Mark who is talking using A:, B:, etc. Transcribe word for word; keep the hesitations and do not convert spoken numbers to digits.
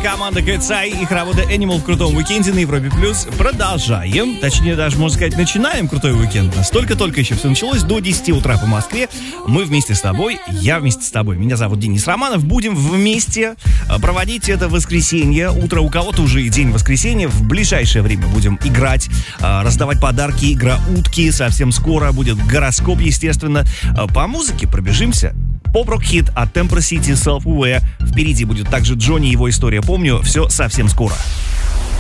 A: команда Кэтсай, их работа Animal в крутом уикенде на Европе Плюс. Продолжаем, точнее даже, можно сказать, начинаем крутой уикенд. Настолько только еще все началось, до десяти утра по Москве. Мы вместе с тобой, я вместе с тобой. Меня зовут Денис Романов. Будем вместе проводить это воскресенье. Утро у кого-то уже и день воскресенья. В ближайшее время будем играть, раздавать подарки, игра утки. Совсем скоро будет гороскоп, естественно. По музыке пробежимся. Поп-рок-хит от Temper City Self-Aware. Впереди будет также Джонни, его история помню. Все совсем скоро.